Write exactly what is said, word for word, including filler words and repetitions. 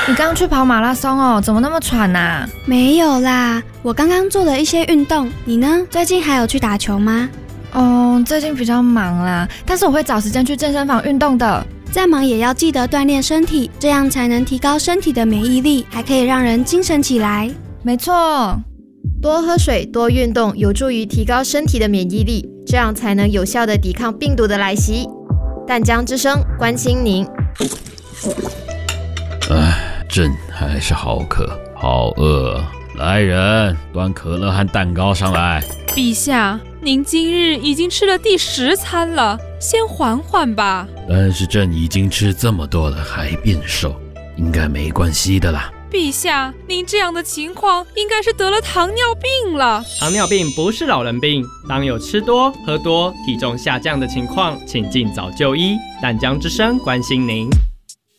你刚去跑马拉松哦，怎么那么喘啊？ 没有啦，我刚刚做了一些运动。你呢？最近还有去打球吗？ 哦，最近比较忙啦，但是我会找时间去健身房运动的。 再忙也要记得锻炼身体，这样才能提高身体的免疫力，还可以让人精神起来。 没错， 多喝水、多运动，有助于提高身体的免疫力，这样才能有效地抵抗病毒的来袭。淡江之声关心您。 唉，朕还是好渴，好饿。来人，端可乐和蛋糕上来。 陛下，您今日已经吃了第十餐了，先缓缓吧。 但是朕已经吃这么多了，还变瘦，应该没关系的啦。 陛下，您这样的情况应该是得了糖尿病了。 糖尿病不是老人病，当有吃多、喝多、体重下降的情况，请尽早就医。淡江之声关心您。